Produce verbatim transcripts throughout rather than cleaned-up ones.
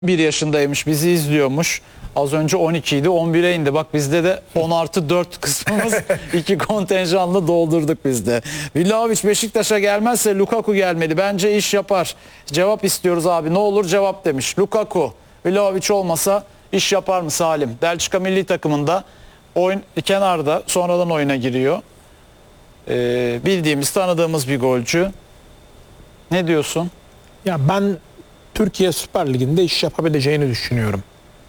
bir yaşındaymış, bizi izliyormuş. Az önce on iki idi, on bire indi. Bak bizde de on artı dört kısmımız iki kontenjanla doldurduk bizde. Vlahovic Beşiktaş'a gelmezse Lukaku gelmeli. Bence iş yapar. Cevap istiyoruz abi. Ne olur cevap demiş. Lukaku, Vlahovic olmasa iş yapar mı Salim? Belçika milli takımında oyun kenarda, sonradan oyuna giriyor. Ee, bildiğimiz, tanıdığımız bir golcü. Ne diyorsun? Ya ben Türkiye Süper Ligi'nde iş yapabileceğini düşünüyorum.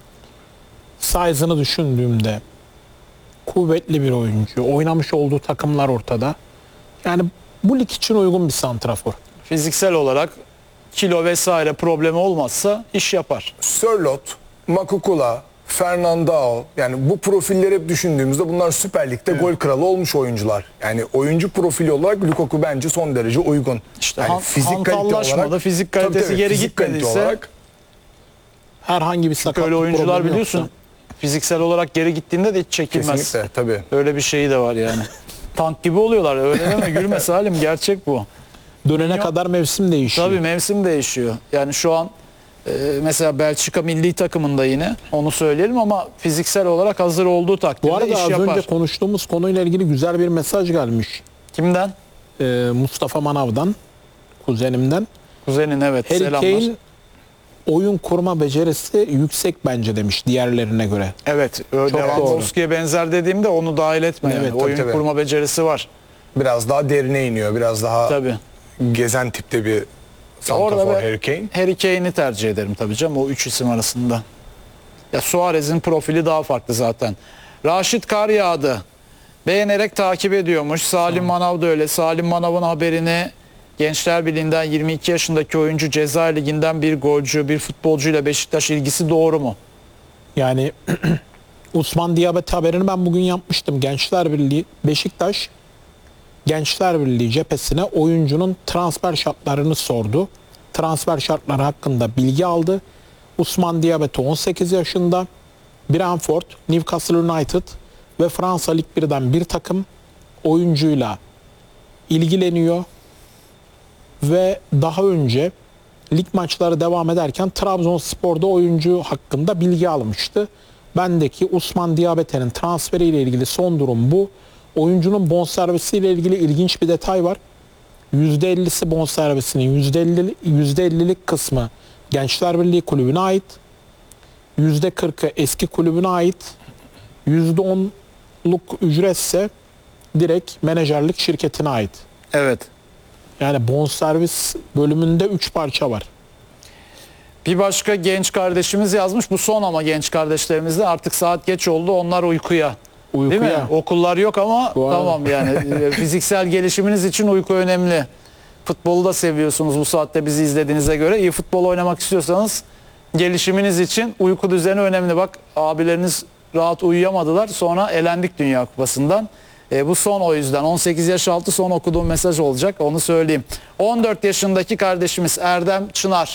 Size'ını düşündüğümde kuvvetli bir oyuncu, oynamış olduğu takımlar ortada. Yani bu lig için uygun bir santrafor. Fiziksel olarak kilo vesaire problemi olmazsa iş yapar. Sörloth, Makukula, Fernandao, yani bu profilleri hep düşündüğümüzde bunlar Süper Lig'de evet. gol kralı olmuş oyuncular. Yani oyuncu profili olarak Lukaku bence son derece uygun. İşte yani han, fizik kalite olarak, fizik kalitesi tabii, geri fizik gitmediyse olarak, herhangi bir sakatlık öyle oyuncular biliyorsun yoksa. Fiziksel olarak geri gittiğinde de hiç çekilmez. Kesinlikle tabii. Öyle bir şeyi de var yani. Tank gibi oluyorlar, öyle deme gülme Salim, gerçek bu. Dönene Yok. kadar mevsim değişiyor. Tabii mevsim değişiyor. Yani şu an e, mesela Belçika milli takımında yine onu söyleyelim ama fiziksel olarak hazır olduğu takdirde Bu arada iş az yapar. önce konuştuğumuz konuyla ilgili güzel bir mesaj gelmiş. Kimden? Ee, Mustafa Manav'dan, kuzenimden. Kuzenin, evet, Harry selamlar. Kane oyun kurma becerisi yüksek bence demiş diğerlerine göre. Evet, Lewandowski'ye benzer dediğimde onu dahil etme. Evet, yani. tabii, Oyun tabii. kurma becerisi var. Biraz daha derine iniyor, biraz daha Tabii. gezen tipte bir santrafor Harry Kane. Harry Kane'i tercih ederim tabii canım, o üç isim arasında. Ya Suarez'in profili daha farklı zaten. Raşit Kar yağdı. Beğenerek takip ediyormuş. Salim Manav da öyle. Salim Manav'ın haberini Gençler Birliği'nden yirmi iki yaşındaki oyuncu, Cezayir Ligi'nden bir golcü, bir futbolcuyla Beşiktaş ilgisi doğru mu? Yani Osman Diabete haberini ben bugün yapmıştım. Gençler Birliği, Beşiktaş Gençler Birliği cephesine oyuncunun transfer şartlarını sordu. Transfer şartları hakkında bilgi aldı. Osman Diabete on sekiz yaşında. Brentford, Newcastle United ve Fransa Lig birden bir takım oyuncuyla ilgileniyor. Ve daha önce lig maçları devam ederken Trabzonspor'da oyuncu hakkında bilgi almıştı. Bendeki Osman Diabete'nin transferiyle ilgili son durum bu. Oyuncunun bonservisiyle ilgili ilginç bir detay var. yüzde ellisi bonservisinin yüzde ellilik kısmı Gençler Birliği kulübüne ait. yüzde kırkı eski kulübüne ait. yüzde onluk ücretse direkt menajerlik şirketine ait. Evet. Yani bonservis bölümünde üç parça var. Bir başka genç kardeşimiz yazmış. Bu son ama genç kardeşlerimizde artık saat geç oldu. Onlar uykuya. Uykuya. Değil mi? Okullar yok ama tamam yani. Fiziksel gelişiminiz için uyku önemli. Futbolu da seviyorsunuz bu saatte bizi izlediğinize göre. İyi futbol oynamak istiyorsanız gelişiminiz için uyku düzeni önemli. Bak abileriniz rahat uyuyamadılar. Sonra elendik Dünya Kupası'ndan. E, bu son, o yüzden on sekiz yaş altı son okuduğum mesaj olacak, onu söyleyeyim. on dört yaşındaki kardeşimiz Erdem Çınar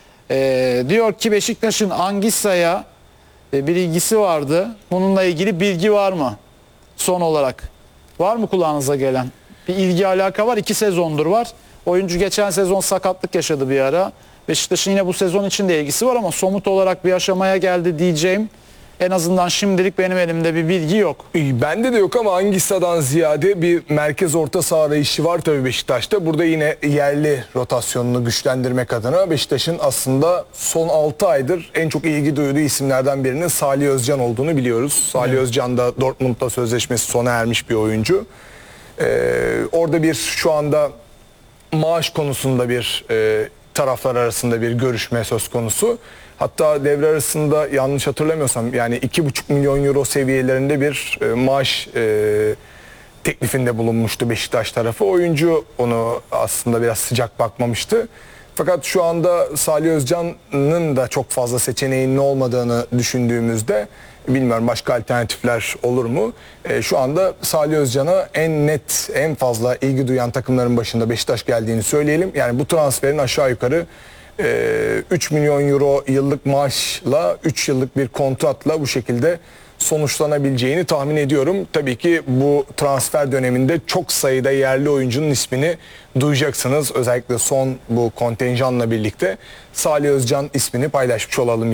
e, diyor ki Beşiktaş'ın Angissa'ya e, bir ilgisi vardı. Bununla ilgili bilgi var mı? Son olarak var mı kulağınıza gelen? Bir ilgi alaka var, iki sezondur var. Oyuncu geçen sezon sakatlık yaşadı bir ara. Beşiktaş'ın yine bu sezon için de ilgisi var ama somut olarak bir aşamaya geldi diyeceğim. En azından şimdilik benim elimde bir bilgi yok. Bende de yok ama Angissa'dan ziyade bir merkez orta saha arayışı var tabii Beşiktaş'ta. Burada yine yerli rotasyonunu güçlendirmek adına Beşiktaş'ın aslında son altı aydır en çok ilgi duyduğu isimlerden birinin Salih Özcan olduğunu biliyoruz. Salih evet. Özcan da Dortmund'da sözleşmesi sona ermiş bir oyuncu. Ee, orada bir şu anda maaş konusunda bir e, taraflar arasında bir görüşme söz konusu. Hatta devre arasında yanlış hatırlamıyorsam yani iki buçuk milyon euro seviyelerinde bir e, maaş e, teklifinde bulunmuştu Beşiktaş tarafı. Oyuncu onu aslında biraz sıcak bakmamıştı. Fakat şu anda Salih Özcan'ın da çok fazla seçeneğinin olmadığını düşündüğümüzde bilmiyorum başka alternatifler olur mu? E, şu anda Salih Özcan'a en net, en fazla ilgi duyan takımların başında Beşiktaş geldiğini söyleyelim. Yani bu transferin aşağı yukarı üç milyon euro yıllık maaşla üç yıllık bir kontratla bu şekilde sonuçlanabileceğini tahmin ediyorum. Tabii ki bu transfer döneminde çok sayıda yerli oyuncunun ismini duyacaksınız. Özellikle son bu kontenjanla birlikte Salih Özcan ismini paylaşmış olalım.